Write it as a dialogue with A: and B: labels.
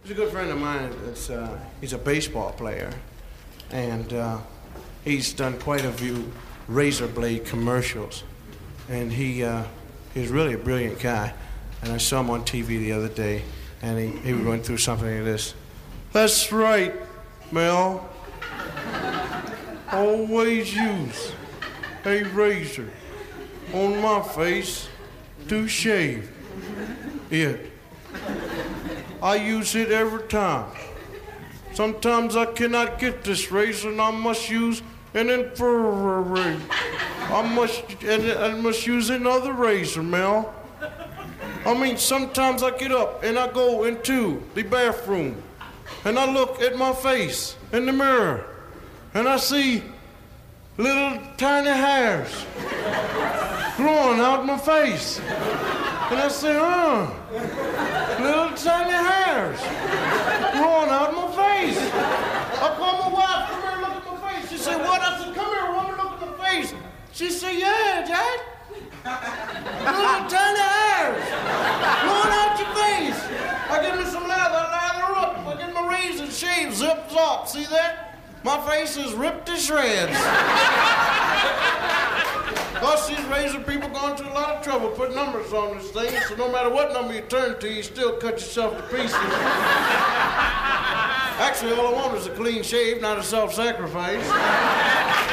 A: He's a good friend of mine. He's a baseball player, and he's done quite a few razor blade commercials. And he's really a brilliant guy. And I saw him on TV the other day, and he went through something like this. That's right, Mel. Always use a razor on my face to shave it. I use it every time. Sometimes I cannot get this razor and I must use an infrared. I must use another razor, Mel. I mean, sometimes I get up and I go into the bathroom and I look at my face in the mirror and I see little tiny hairs growing out my face. And I say, little tiny hairs growing out my face. I call my wife, come here, look at my face. She said, what? I said, come here, woman, look at my face. She said, yeah, Dad. Little tiny hairs growing out your face. I give me some lather up. I get my razor, shave, zips up. See that? My face is ripped to shreds. Plus, these razor people going through a lot of trouble putting numbers on this thing, so no matter what number you turn to, you still cut yourself to pieces. Actually, all I want is a clean shave, not a self-sacrifice.